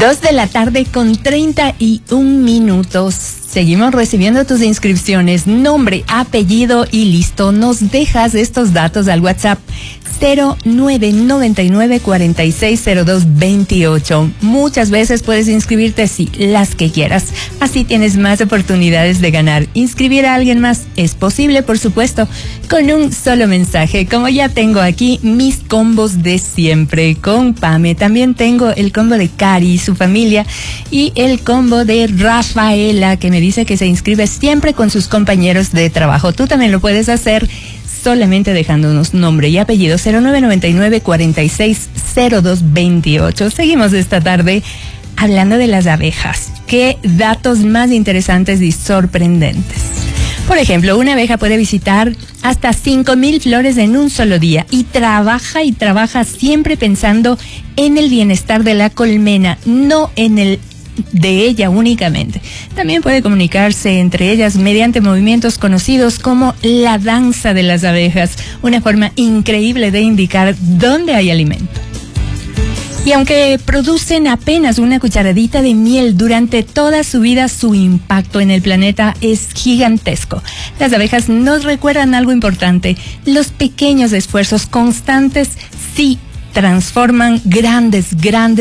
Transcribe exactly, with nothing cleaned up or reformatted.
Dos de la tarde con treinta y un minutos. Seguimos recibiendo tus inscripciones, nombre, apellido y listo. Nos dejas estos datos al WhatsApp cero nueve nueve nueve cuatro seis cero dos dos ocho. Muchas veces puedes inscribirte, sí, las que quieras. Así tienes más oportunidades de ganar. Inscribir a alguien más es posible, por supuesto, con un solo mensaje. Como ya tengo aquí mis combos de siempre con Pame. También tengo el combo de Cari y su familia y el combo de Rafaela, que me dice que se inscribe siempre con sus compañeros de trabajo. Tú también lo puedes hacer solamente dejándonos nombre y apellido cero nueve nueve nueve cuatro seis cero dos dos ocho. Seguimos esta tarde hablando de las abejas. Qué datos más interesantes y sorprendentes. Por ejemplo, una abeja puede visitar hasta cinco mil flores en un solo día y trabaja y trabaja siempre pensando en el bienestar de la colmena, no en el de ella únicamente. También puede comunicarse entre ellas mediante movimientos conocidos como la danza de las abejas, una forma increíble de indicar dónde hay alimento. Y aunque producen apenas una cucharadita de miel durante toda su vida, su impacto en el planeta es gigantesco. Las abejas nos recuerdan algo importante: los pequeños esfuerzos constantes sí transforman grandes, grandes